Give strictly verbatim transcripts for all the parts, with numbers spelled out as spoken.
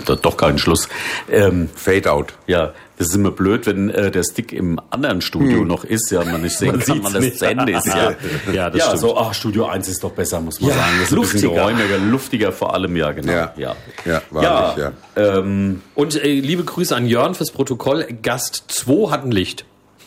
doch keinen Schluss. Ähm, Fade out. Ja, das ist immer blöd, wenn äh, der Stick im anderen Studio hm. noch ist, ja, man nicht sehen man kann, wann das zu Ende ist. Ja, ja, das ja stimmt. So, ach, Studio eins ist doch besser, muss man ja, sagen. Das ist luftiger. Ein bisschen geräumiger, luftiger vor allem, ja, genau. Ja, ja, ja, wahrlich, ja. ja. Ähm, Und äh, liebe Grüße an Jörn fürs Protokoll. Gast zwei hat ein Licht.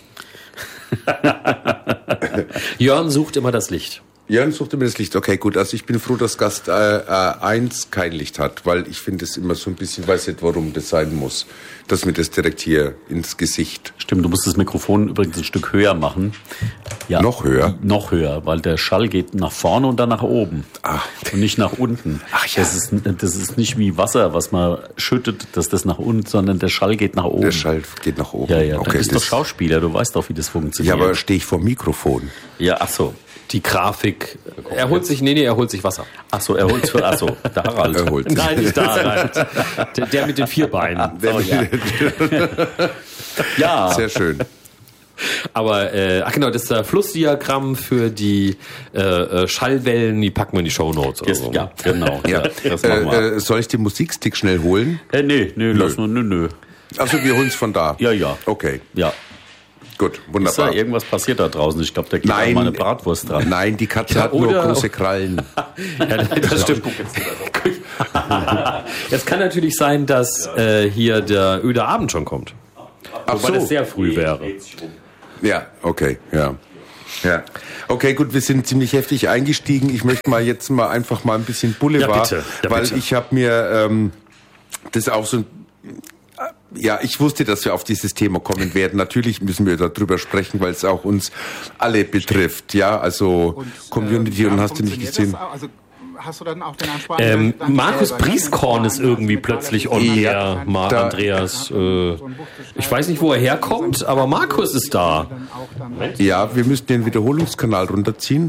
Jörn sucht immer das Licht. Jörn sucht immer das Licht. Okay, gut. Also ich bin froh, dass Gast eins äh, kein Licht hat, weil ich finde es immer so ein bisschen, weiß nicht, warum das sein muss, dass mir das direkt hier ins Gesicht. Stimmt, du musst das Mikrofon übrigens ein Stück höher machen. Ja, noch höher? Noch höher, weil der Schall geht nach vorne und dann nach oben. Ach. Und nicht nach unten. Ach ja. Das ist, das ist nicht wie Wasser, was man schüttet, dass das nach unten, sondern der Schall geht nach oben. Der Schall geht nach oben. Ja, ja. Okay, du bist doch Schauspieler, du weißt doch, wie das funktioniert. Ja, aber stehe ich vor dem Mikrofon? Ja, ach so. Die Grafik. Er holt sich, nee, nee, er holt sich Wasser. Ach so, er holt sich, ach so, der Harald. Er holt sich. Nein, nicht der Harald. Der, der mit den vier Beinen. Der oh, ja. Ja. Sehr schön. Aber, äh, ach genau, das ist das Flussdiagramm für die äh, Schallwellen, die packen wir in die Shownotes oder so. Ja, genau. Ja. Das machen wir. Äh, soll ich den Musikstick schnell holen? Äh, nee, nee, lass nur, nö, nö. Also wir holen es von da? Ja, ja. Okay. Ja. Gut, wunderbar. Ist da irgendwas passiert da draußen? Ich glaube, da geht nein, mal eine Bratwurst dran. Nein, die Katze ja, hat nur große Krallen. Ja, das stimmt. Es kann natürlich sein, dass äh, hier der öde Abend schon kommt. Ach Wobei so. das sehr früh wäre. Ja, okay, ja. Ja. Okay, gut, wir sind ziemlich heftig eingestiegen. Ich möchte mal jetzt mal einfach mal ein bisschen Boulevard, ja, bitte. Ja, weil bitte. ich habe mir ähm, das auch so... Ja, ich wusste, dass wir auf dieses Thema kommen werden. Natürlich müssen wir darüber sprechen, weil es auch uns alle betrifft. Ja, also und, Community äh, und hast du nicht gesehen. Also hast du dann auch den Anspann? Ähm, Markus Brieskorn ist irgendwie plötzlich on air, Ma da, Andreas. Äh, ich weiß nicht, wo er herkommt, aber Markus ist da. Ja, wir müssen den Wiederholungskanal runterziehen.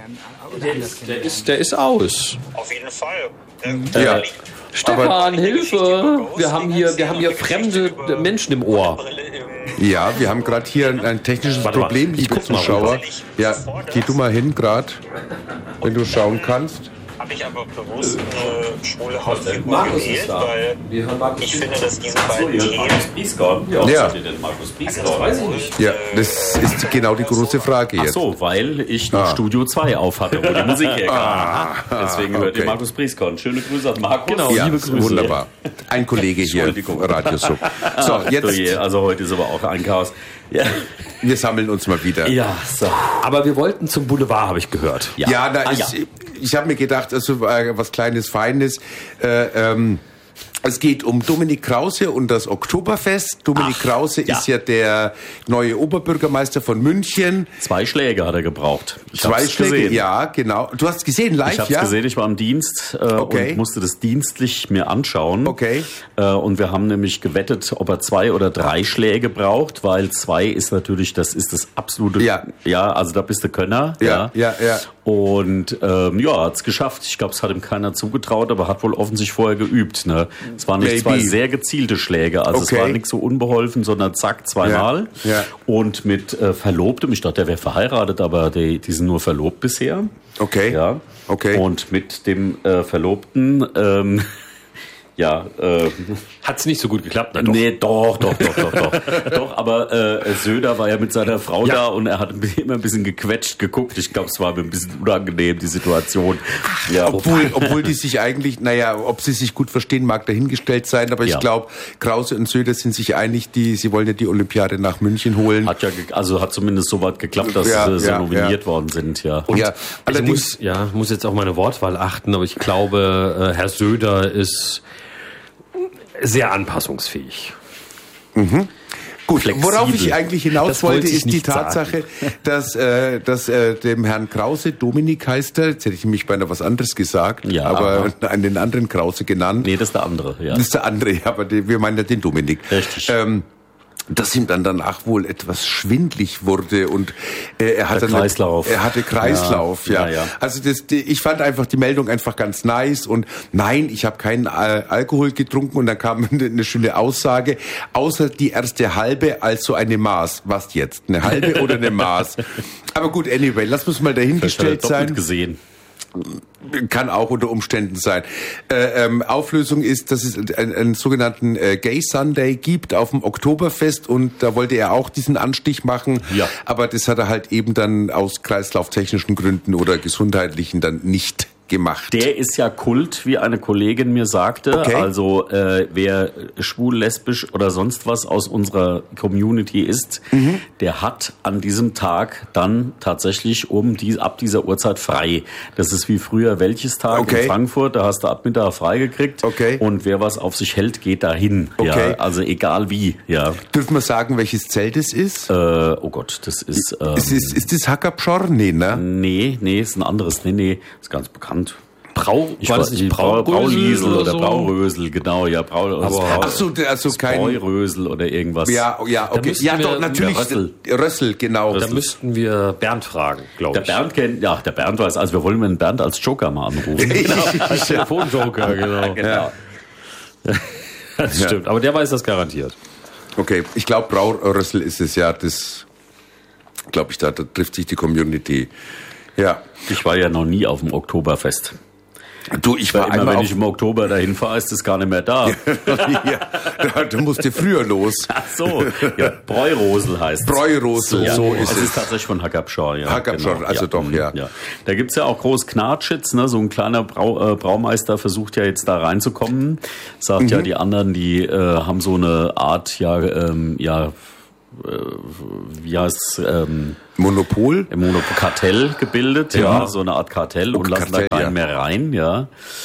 Der ist, der ist, der ist aus. Auf jeden Fall. Äh, ja. Stefan, Hilfe! Wir haben hier, wir haben hier fremde Menschen im Ohr. Ja, wir haben gerade hier ein, ein technisches Warte Problem, mal, ich liebe Zuschauer. Ja, geh du mal hin gerade, wenn du schauen kannst. Habe ich aber bewusst eine schwule Hauptfigur gewählt, weil ich finde, dass diese beiden Themen... Ja, ja. Was seid ihr denn, Markus Brieskorn? Das weiß ich nicht. Ja, das ist genau die große Frage jetzt. Ach so, weil ich noch Ah. Studio zwei auf hatte, wo die Musik herkam. Ah. Deswegen hört Okay. ihr Markus Brieskorn. Schöne Grüße an Markus. Genau, Ja, liebe Grüße. wunderbar. Ein Kollege hier, Entschuldigung. Radio Sub. So, Ach, jetzt, je, also heute ist aber auch ein Chaos. Ja, wir sammeln uns mal wieder. ja so. Aber wir wollten zum Boulevard, habe ich gehört. Ja, Ja, da Ah, ist, ja. ich habe mir gedacht, also äh, was Kleines, Feines. Äh, ähm, es geht um Dominik Krause und das Oktoberfest. Dominik Ach, Krause ja. ist ja der neue Oberbürgermeister von München. Zwei Schläge hat er gebraucht. Ich Zwei hab's Schläge, gesehen. ja, genau. Du hast gesehen live, Ich habe es ja? gesehen, ich war im Dienst äh, Okay. und musste das dienstlich mir anschauen. Okay. Äh, und wir haben nämlich gewettet, ob er zwei oder drei Schläge braucht, weil zwei ist natürlich, das ist das absolute, Ja. ja, also da bist du Könner. Ja, ja, ja. Und ähm, ja, hat's geschafft. Ich glaube, es hat ihm keiner zugetraut, aber hat wohl offensichtlich vorher geübt. Ne? Es waren nicht Maybe. zwei sehr gezielte Schläge, also Okay. es war nichts so unbeholfen, sondern zack, zweimal. Ja, ja. Und mit äh, Verlobtem, ich dachte, der wäre verheiratet, aber die, die sind nur verlobt bisher. Okay. Ja. Okay. Und mit dem äh, Verlobten, ähm, ja, äh, Hat's nicht so gut geklappt? Na, doch. nee, doch, doch, doch, doch, doch, doch. Aber äh, Söder war ja mit seiner Frau Ja. da und er hat immer ein bisschen gequetscht geguckt. Ich glaube, es war mir ein bisschen unangenehm, die Situation. Ja, Obwohl, obwohl die sich eigentlich, naja, ob sie sich gut verstehen, mag dahingestellt sein, aber ich Ja. glaube, Krause und Söder sind sich einig, die, sie wollen ja die Olympiade nach München holen. hat ja, ge- also hat zumindest so weit geklappt, dass Ja, sie so ja, nominiert ja. worden sind, ja. ja, Ich allerdings, muss, ja, muss jetzt auf meine Wortwahl achten, aber ich glaube, äh, Herr Söder ist sehr anpassungsfähig. gut, flexibel. worauf ich eigentlich hinaus Das wollte, wollte ich ist die nicht Tatsache, dass, äh, dass äh, dem Herrn Krause, Dominik heißt er, jetzt hätte ich nämlich beinahe was anderes gesagt, Ja, aber einen anderen Krause genannt. Nee, das ist der andere, ja. Das ist der andere, ja, aber die, wir meinen ja den Dominik. Richtig. Ähm, dass ihm dann danach wohl etwas schwindlig wurde und äh, er hatte Der Kreislauf. Eine, er hatte Kreislauf, ja. Ja, ja, ja. Also das, die, ich fand einfach die Meldung einfach ganz nice und nein, ich habe keinen äh, Alkohol getrunken und dann kam eine, eine schöne Aussage, außer die erste halbe, also eine Maß. Was jetzt? Eine halbe oder eine Maß? Aber gut, anyway, lass uns mal dahingestellt Doppelt sein. gesehen. Kann auch unter Umständen sein. Äh, ähm, Auflösung ist, dass es einen, einen sogenannten äh, Gay Sunday gibt auf dem Oktoberfest und da wollte er auch diesen Anstich machen, ja. aber das hat er halt eben dann aus kreislauftechnischen Gründen oder gesundheitlichen dann nicht gemacht. Der ist ja Kult, wie eine Kollegin mir sagte. Okay. Also äh, wer schwul, lesbisch oder sonst was aus unserer Community ist, mhm. der hat an diesem Tag dann tatsächlich um die, ab dieser Uhrzeit frei. Das ist wie früher Welches-Tag okay. in Frankfurt, da hast du ab Mittag frei gekriegt. Okay. Und wer was auf sich hält, geht dahin. Okay. Ja, also egal wie. Ja. Dürfen wir sagen, welches Zelt es ist? Äh, oh Gott, das ist... Ähm, ist, ist, ist das Hackabschor? Nee, ne? Nee, nee, ist ein anderes. Nee, nee, ist ganz bekannt. Brau, ich war das nicht Brau, Brauliesel oder, oder so? Braurösel, genau, ja, Brau, aber, Brau, ach so, also kein Bräurösel oder irgendwas. Ja, ja, okay. Ja, doch, natürlich. Rössel. Rössel, genau. Da müssten wir Bernd fragen, glaube ich. Der Bernd kennt, ja, der Bernd weiß, also wir wollen den Bernd als Joker mal anrufen. Genau, als Telefonjoker, genau. genau. Das stimmt, aber der weiß das garantiert. Okay, ich glaube, Braurössel ist es ja, das, glaube ich, da, da trifft sich die Community. Ja. Ich war ja noch nie auf dem Oktoberfest. Du, ich war immer, wenn ich im Oktober dahin fahre, ist es gar nicht mehr da. ja, du musst dir früher los. Ach so, ja, Bräurosel heißt es. Bräurosel, so, so ist es. Es ist tatsächlich von Hackabschor, ja. Hackabschor, genau. also ja, doch, ja. ja. Da gibt's ja auch groß Knatschitz, ne? So ein kleiner Brau, äh, Braumeister versucht ja jetzt da reinzukommen. Sagt mhm. ja, die anderen, die äh, haben so eine Art, ja, ähm, ja, wie heißt ähm, Monopol? Monopol Kartell gebildet, ja. ja, so eine Art Kartell und lassen Kartell, da keinen ja. mehr rein, ja.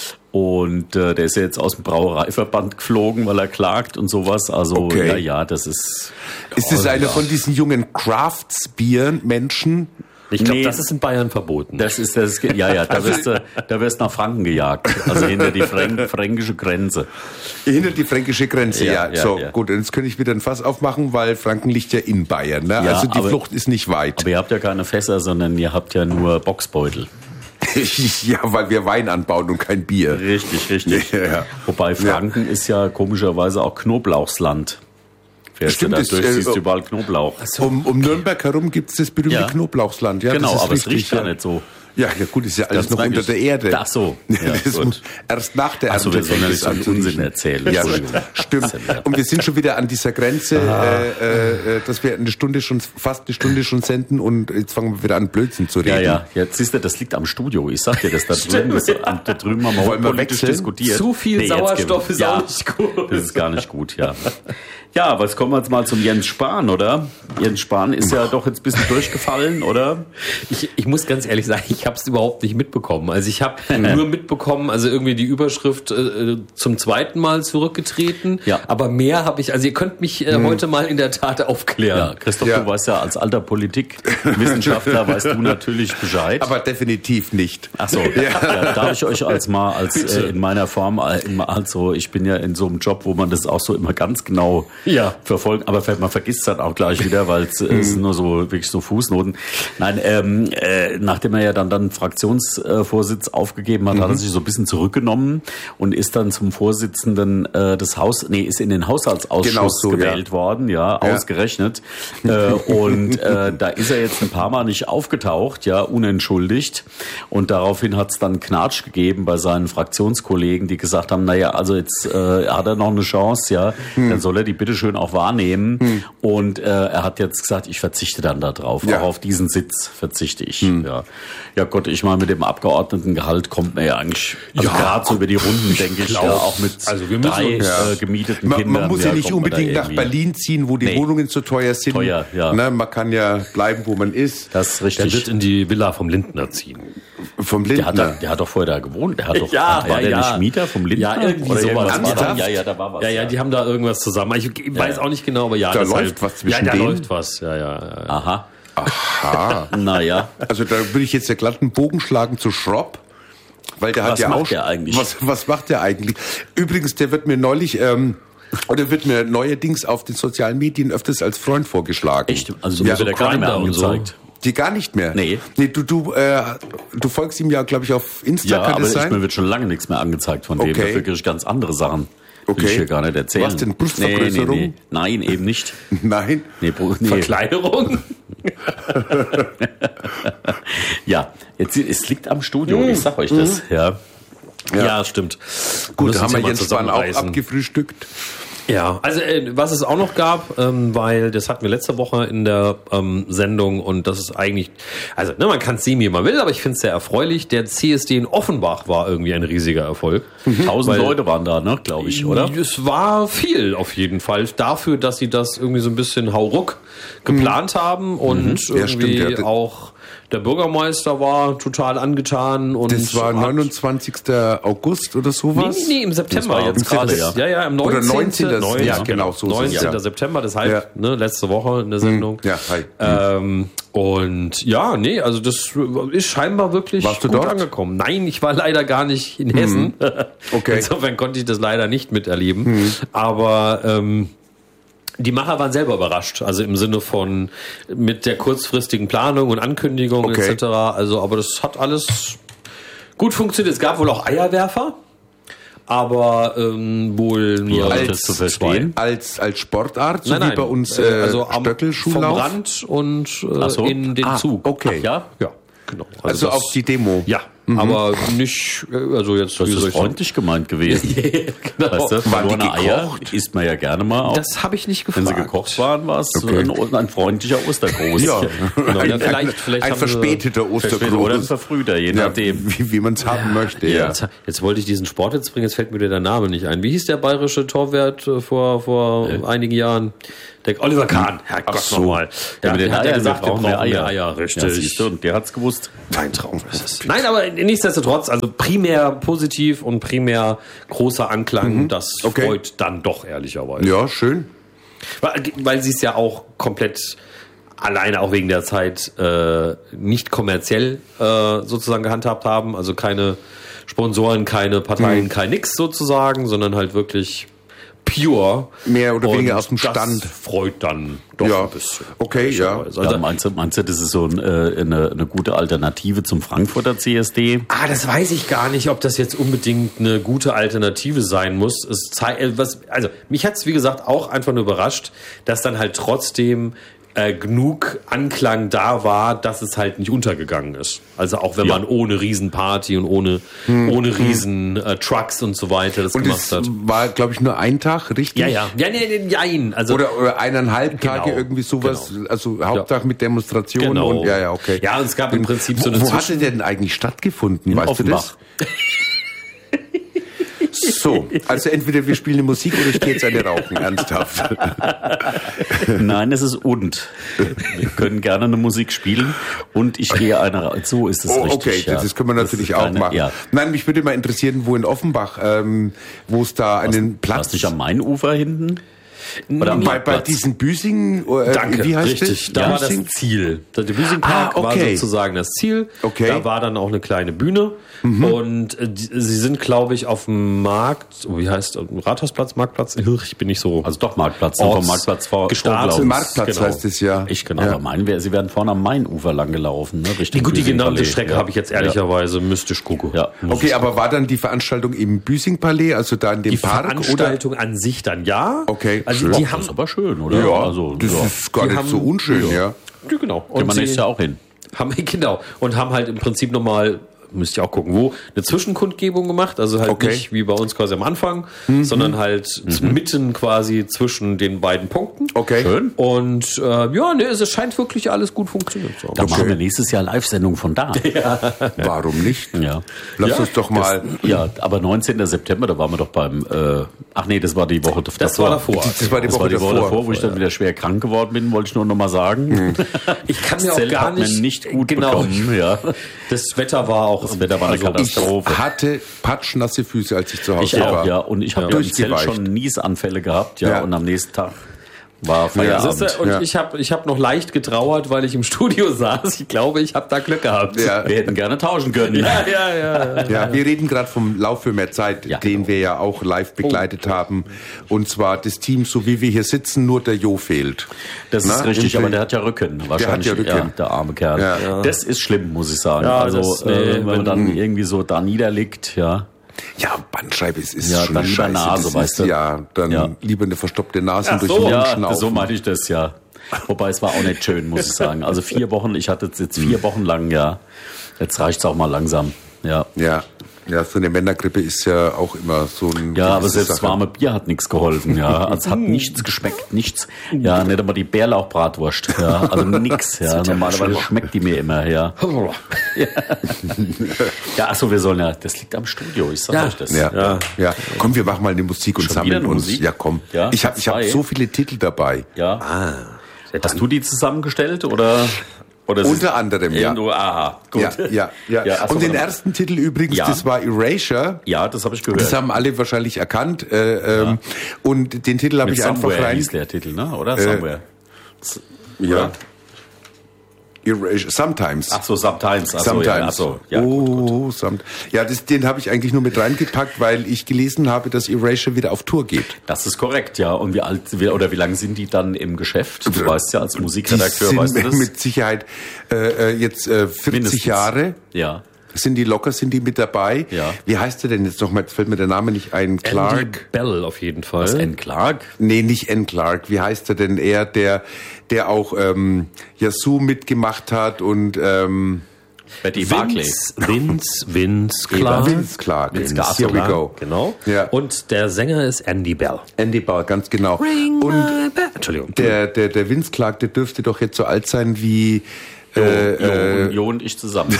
Und äh, der ist ja jetzt aus dem Brauereiverband geflogen, weil er klagt und sowas. Also okay. ja, ja, das ist. Ist das oh, eine ja. von diesen jungen Craftsbier-Menschen? Ich glaube, nee, das ist in Bayern verboten. Das ist das. Ja, ja, da wirst du, da wirst nach Franken gejagt, also hinter die Fränk, fränkische Grenze. Hinter die fränkische Grenze, ja. ja. ja so ja. gut, jetzt könnte ich wieder ein Fass aufmachen, weil Franken liegt ja in Bayern, ne? Ja, also die aber, Flucht ist nicht weit. Aber ihr habt ja keine Fässer, sondern ihr habt ja nur Boxbeutel. Ja, weil wir Wein anbauen und kein Bier. Richtig, richtig. Ja, ja. Wobei Franken ja. ist ja komischerweise auch Knoblauchsland. Fährst Stimmt, du da durch, äh, siehst du überall Knoblauch. Um, um Nürnberg herum gibt es das berühmte ja. Knoblauchsland. Ja, genau, das ist aber richtig, es riecht ja gar nicht so. Ja, ja gut, ist ja alles noch unter der Erde. Ach so. Ja, das muss erst nach der Ernte. Ach so, wir sollen ja nicht so einen Unsinn erzählen. Ja, stimmt. Und wir sind schon wieder an dieser Grenze, äh, äh, dass wir eine Stunde schon, fast eine Stunde schon senden und jetzt fangen wir wieder an, Blödsinn zu reden. Ja, ja. Jetzt siehst du, das liegt am Studio. Ich sag dir, das da drüben, das, da drüben haben wir heute politisch diskutiert. Zu viel nee, Sauerstoff ist ja, auch nicht gut. Das ist gar nicht gut, ja. Ja, aber jetzt kommen wir jetzt mal zum Jens Spahn, oder? Jens Spahn ist ja doch jetzt ein bisschen durchgefallen, oder? Ich, ich muss ganz ehrlich sagen, ich habe es überhaupt nicht mitbekommen. Also ich habe nur mitbekommen, also irgendwie die Überschrift äh, zum zweiten Mal zurückgetreten. Ja. Aber mehr habe ich, also ihr könnt mich äh, mhm. heute mal in der Tat aufklären. Ja, Christoph, ja. du weißt ja als alter Politikwissenschaftler, weißt du natürlich Bescheid. Aber definitiv nicht. Ach so, ja. Ja, darf ich euch als mal, als äh, in meiner Form, also ich bin ja in so einem Job, wo man das auch so immer ganz genau ja. verfolgen, aber man vergisst es dann auch gleich wieder, weil es mhm. sind nur so wirklich so Fußnoten. Nein, ähm, äh, nachdem er ja dann dann Fraktionsvorsitz aufgegeben hat, mhm. hat er sich so ein bisschen zurückgenommen und ist dann zum Vorsitzenden äh, des Haus, nee, ist in den Haushaltsausschuss genau so, gewählt ja. worden, ja, ja. ausgerechnet. äh, und äh, da ist er jetzt ein paar Mal nicht aufgetaucht, ja, unentschuldigt. Und daraufhin hat es dann Knatsch gegeben bei seinen Fraktionskollegen, die gesagt haben, naja, also jetzt äh, hat er noch eine Chance, ja, mhm. dann soll er die bitte schön auch wahrnehmen. Hm. Und äh, er hat jetzt gesagt, ich verzichte dann da drauf. Ja. Auch auf diesen Sitz verzichte ich. Hm. Ja. ja Gott, ich meine, mit dem Abgeordnetengehalt kommt man ja eigentlich, also ja, gerade so über die Runden, denke ich, ja, auch mit also wir müssen, drei ja. äh, gemieteten man, Kindern. Man muss ja nicht unbedingt nach Berlin ziehen, wo die nee. Wohnungen zu teuer sind. Teuer, ja. Ne, man kann ja bleiben, wo man ist. Das ist richtig. Der wird in die Villa vom Lindner ziehen. Vom Lindner? Der hat, der hat doch vorher da gewohnt. Der hat doch, ja, war ja, der ja. nicht Mieter vom Lindner? Ja, irgendwie Oder sowas. War ja, ja, da war was. Ja, ja, die haben da irgendwas zusammen. Ich weiß ja. auch nicht genau, aber ja. Da das läuft halt, was zwischen Ja, da denen. läuft was. Ja, ja, ja. Aha. Aha. Naja. Also da würde ich jetzt ja glatt einen Bogen schlagen zu Schropp. Weil der was hat ja macht auch. Der eigentlich? Was, was macht der eigentlich? Übrigens, der wird mir neulich, ähm, oder wird mir neuerdings auf den sozialen Medien öfters als Freund vorgeschlagen. Echt? Also ja, so wird er gar nicht mehr angezeigt. So. Die gar nicht mehr? Nee. Nee, du, du, äh, du folgst ihm ja, glaube ich, auf Insta, ja, kann aber das sein? Ich, mir wird schon lange nichts mehr angezeigt von dem. Okay. Dafür kriege ich ganz andere Sachen. Okay. Will ich hier gar nicht erzählen. Was denn? Brustvergrößerung? Nee, nee, nee. Nein, eben nicht. Nein? Nee, nee. Verkleinerung? Ja, jetzt, es liegt am Studio, mhm. ich sag euch das. Mhm. Ja. Ja. ja, stimmt. Gut, haben wir Jens Spahn auch abgefrühstückt. Ja, also äh, was es auch noch gab, ähm, weil das hatten wir letzte Woche in der ähm, Sendung und das ist eigentlich, also ne, man kann es sehen, wie man will, aber ich finde es sehr erfreulich. Der C S D in Offenbach war irgendwie ein riesiger Erfolg. Mhm. Tausend weil, Leute waren da, ne, glaube ich, oder? Es war viel auf jeden Fall dafür, dass sie das irgendwie so ein bisschen hauruck geplant mhm. haben und mhm. irgendwie ja, stimmt, ja. auch der Bürgermeister war total angetan. Und das war neunundzwanzigster August oder sowas? Nee, nee, nee, im September jetzt gerade, ja. Ja, ja, im neunzehnten Oder neunzehnten neunzehnten Ja, genau, so neunzehnten Ja. September, deshalb, ja. ne, letzte Woche in der Sendung. Ja, hi. Ähm, und ja, nee, also das ist scheinbar wirklich Warst du gut dort? angekommen. Nein, ich war leider gar nicht in Hessen. Mhm. Okay. Insofern konnte ich das leider nicht miterleben. Mhm. Aber ähm, die Macher waren selber überrascht, also im Sinne von mit der kurzfristigen Planung und Ankündigung okay. et cetera. Also, aber das hat alles gut funktioniert. Es gab wohl auch Eierwerfer, aber ähm, wohl nur als, das zu verstehen. Als als Sportart, so nein, nein, wie bei uns äh, also am, Stöckelschuhlauf? Vom Rand und äh, so. in den ah, Zug. Okay. Ach, ja, ja, genau. Also, also das, auf die Demo. Ja. Mhm. Aber nicht, also jetzt... Das ist freundlich gemeint gewesen. Genau. Weißt du, verlorene Eier isst man ja gerne mal auch. Das habe ich nicht gefragt. Wenn sie gekocht waren, war es okay. ein, ein freundlicher Ostergruß. Ja, genau. ein, ja vielleicht, vielleicht ein verspäteter Ostergruß. Oder ein verfrühter, je nachdem. Ja, wie, wie man es haben möchte. Ja. Ja. Jetzt, jetzt wollte ich diesen Sport jetzt bringen, jetzt fällt mir der Name nicht ein. Wie hieß der bayerische Torwart vor, vor äh. einigen Jahren? Der Oliver Kahn, Herrgott so. nochmal. Der, ja, der hat ja gesagt, wir brauchen mehr Eier. Eier, richtig. Ja, siehst du, und der hat's gewusst. Mein Traum ist es. Nein, aber nichtsdestotrotz, also primär positiv und primär großer Anklang, mhm. das okay. freut dann doch ehrlicherweise. Ja, schön. Weil, weil sie es ja auch komplett alleine auch wegen der Zeit äh, nicht kommerziell äh, sozusagen gehandhabt haben, also keine Sponsoren, keine Parteien, mhm. kein nix sozusagen, sondern halt wirklich pure. Mehr oder weniger aus dem Stand. Das freut dann doch ja. ein bisschen. Okay, ja. Also, ja meinst, du, meinst du, das ist so ein, äh, eine, eine gute Alternative zum Frankfurter C S D? Ah, das weiß ich gar nicht, ob das jetzt unbedingt eine gute Alternative sein muss. Es zeigt, was, also mich hat es, wie gesagt, auch einfach nur überrascht, dass dann halt trotzdem Äh, genug Anklang da war, dass es halt nicht untergegangen ist. Also auch wenn ja. man ohne Riesenparty und ohne hm. ohne Riesen äh, Trucks und so weiter das und gemacht hat. War, glaube ich, nur ein Tag, richtig? Ja, ja. Ja, nee, nee, nein. Also, oder, oder eineinhalb genau, Tage, irgendwie sowas. Genau. Also Hauptsache ja. mit Demonstrationen. Genau. Und, ja, ja, okay. Ja, und es gab im Prinzip so eine Wo, wo hat denn eigentlich stattgefunden? In weißt Offenbach. Du das? So, also entweder wir spielen Musik oder ich gehe jetzt eine rauchen, ernsthaft. Nein, es ist und. Wir können gerne eine Musik spielen und ich gehe eine rauchen. So ist es oh, richtig. Okay, ja. das können wir natürlich auch keine, machen. Ja. Nein, mich würde mal interessieren, wo in Offenbach, ähm, wo es da einen was, Platz... Warst du nicht am Mainufer hinten? Oder am bei, bei diesen Büsing, äh, Danke, wie heißt richtig. das? Da war das Ziel. Der Büsingpark ah, okay. war sozusagen das Ziel. Okay. Da war dann auch eine kleine Bühne. Mhm. Und äh, die, sie sind, glaube ich, auf dem Markt, oh, wie heißt Rathausplatz, Marktplatz? Ich bin nicht so. Also doch Marktplatz, vom Marktplatz vor gestartet. Marktplatz genau. heißt es ja. Ich genau, ja. aber meinen wir, sie werden vorne am Mainufer lang gelaufen, ne? Richtung Gut, die genaue Strecke ja. habe ich jetzt ehrlicherweise ja. mystisch gucken. Ja, okay, aber war dann die Veranstaltung im Büsing-Palais, also da in dem die Park? Die Veranstaltung oder? An sich dann ja. Okay, also schön. die haben, haben, das ist aber schön, oder? Ja, also, das ja. ist gar die nicht haben, so unschön, ja. ja. ja genau. Und man ist ja auch hin. Haben, genau. Und haben halt im Prinzip nochmal, müsst ihr auch gucken, wo, eine Zwischenkundgebung gemacht. Also halt okay. nicht wie bei uns quasi am Anfang, mhm. sondern halt mhm. mitten quasi zwischen den beiden Punkten. Okay. Schön. Und äh, ja, ne, es scheint wirklich alles gut funktioniert zu haben. Da machen wir nächstes Jahr Live-Sendung von da. Ja. Warum nicht? Ja. Lass ja, uns doch mal. Das, ja, aber neunzehnten September, da waren wir doch beim. Äh, ach nee, das war die Woche davor. Das war davor. Das war die das Woche, war die Woche davor, davor, wo ich dann wieder schwer krank geworden bin, wollte ich nur noch mal sagen. Mhm. Ich kann mir auch gar nicht, nicht gut genau. bekommen. Ja. Das Wetter war auch. Das Wetter war eine also Katastrophe. Ich hatte patschnasse Füße, als ich zu Hause ich auch, war. Ja, und ich habe ja. im Zelt schon Niesanfälle gehabt, ja, ja, und am nächsten Tag war Feierabend. Ja, und ja. ich habe ich hab noch leicht getrauert, weil ich im Studio saß. Ich glaube, ich habe da Glück gehabt. Ja. Wir hätten gerne tauschen können. Ja, ja, ja. ja, ja. Wir reden gerade vom Lauf für mehr Zeit, ja, den genau. wir ja auch live begleitet oh. haben. Und zwar das Team, so wie wir hier sitzen, nur der Jo fehlt. Das Na, ist richtig, aber der hat ja Rücken. Wahrscheinlich, der hat ja Rücken. Ja, der arme Kerl. Ja. Ja. Das ist schlimm, muss ich sagen. Ja, also, das, äh, wenn man wenn, dann irgendwie so da niederliegt, ja. Ja, Bandscheibe ist, ist ja, schon dann scheiße. Nase, das weißt ist, du? Ja, dann ja. lieber eine verstopfte Nase Ach durch so, den ja, Mund so meinte ich das, ja. Wobei es war auch nicht schön, muss ich sagen. Also vier Wochen, ich hatte jetzt vier Wochen lang, ja. Jetzt reicht's auch mal langsam. Ja. Ja. Ja, so eine Männergrippe ist ja auch immer so ein... Ja, aber selbst Sache. warme Bier hat nichts geholfen, ja. Also es hat nichts geschmeckt, nichts. Ja, nicht einmal die Bärlauchbratwurst, ja. Also nix, ja. Normalerweise schmeckt die mir immer, ja. Ja, ja achso, wir sollen ja, das liegt am Studio, ich sag ja. euch das. Ja. Ja. ja, komm, wir machen mal eine Musik und Schon sammeln uns. Musik? Ja, komm. Ja, ich habe ich hab so viele Titel dabei. Ja. Ah. Hast du die zusammengestellt, oder... Oder Unter anderem, ja. Aha, gut. Ja, ja, ja. ja und den ersten Titel übrigens, ja. das war Erasure. Ja, das habe ich gehört. Das haben alle wahrscheinlich erkannt. Äh, ähm, ja. Und den Titel habe ich einfach Somewhere rein... hieß der Titel, ne? Oder? Somewhere. Äh, ja. Erasure. Sometimes. Ach so, Sometimes. Ach so, Sometimes. Ja, ach so. Ja, oh, gut, gut. Some, ja das, den habe ich eigentlich nur mit reingepackt, weil ich gelesen habe, dass Erasure wieder auf Tour geht. Das ist korrekt, ja. Und wie alt wie, oder wie lange sind die dann im Geschäft? Du weißt ja, als Musikredakteur die weißt du das. Mit Sicherheit äh, jetzt äh, vierzig Mindestens. Jahre. Ja. Sind die locker, sind die mit dabei? Ja. Wie heißt der denn jetzt nochmal? Jetzt fällt mir der Name nicht ein. Clark? Andy Bell auf jeden Fall. Was, N. Clark? Nee, nicht N. Clark. Wie heißt er denn? Er, der, der auch ähm, Yazoo mitgemacht hat und ähm, Betty Barclay. Vince, Vince Clark. Vince Clark. Vince Clark. Here we go. Genau. Ja. Und der Sänger ist Andy Bell. Andy Bell, ganz genau. Ring und my bell. Entschuldigung. Der, der, der Vince Clark, der dürfte doch jetzt so alt sein wie Jo, äh, jo, äh, und Jo und ich zusammen.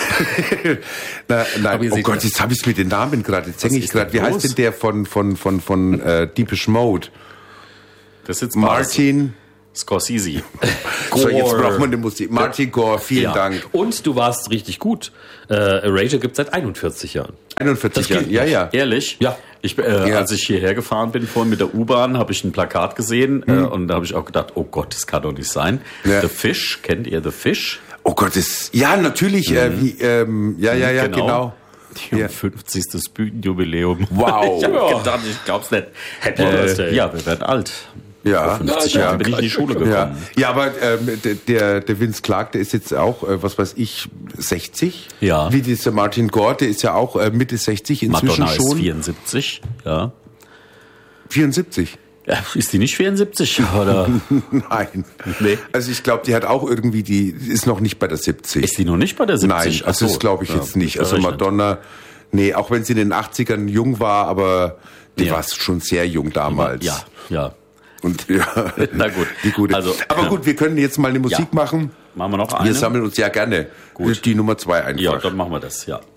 Na, nein, oh Gott, jetzt habe ich mit den Namen gerade. Jetzt hänge ich gerade. Wie heißt denn der von von von von äh, Depeche Mode? Das ist jetzt Martin Scorsese. So, jetzt braucht man eine Musik. Martin Gore, vielen ja. Dank. Und du warst richtig gut. Äh, Erasure gibt es seit einundvierzig Jahren. einundvierzig Jahre, ja, ja. Ehrlich? Ja. Ich, äh, ja. Als ich hierher gefahren bin, vorhin mit der U-Bahn, habe ich ein Plakat gesehen hm. äh, und da habe ich auch gedacht, oh Gott, das kann doch nicht sein. Ja. The Fish, kennt ihr The Fish? Oh Gott, das, ja, natürlich, mhm. äh, wie, ähm, ja, ja, ja, genau. genau. Ja. fünfzigstes Bühnenjubiläum. Wow. Ich habe gedacht, ich glaub's nicht. Happy äh, Birthday. Ja, wir werden alt. Ja, Vor fünfzig ja, Jahren bin ich in die Schule gekommen. Ja, ja aber ähm, der, der Vince Clark, der ist jetzt auch, äh, was weiß ich, sechzig. Ja. Wie dieser Martin Gore, der ist ja auch äh, Mitte sechzig inzwischen Madonna schon. Ist vierundsiebzig, ja. vierundsiebzig? Ja, ist die nicht vierundsiebzig, oder? Nein. Nee. Also ich glaube, die hat auch irgendwie, die ist noch nicht bei der siebzig. Ist die noch nicht bei der siebzig? Nein, also so. Das glaube ich ja, jetzt nicht. Also Madonna, nee, auch wenn sie in den achtzigern jung war, aber die ja. war schon sehr jung damals. Ja, ja. Und ja, na gut. Die gute. Also, aber ja. gut, wir können jetzt mal eine Musik ja. machen. Machen wir noch eine? Wir sammeln uns ja gerne. Gut. Die Nummer zwei einfach. Ja, dann machen wir das, ja.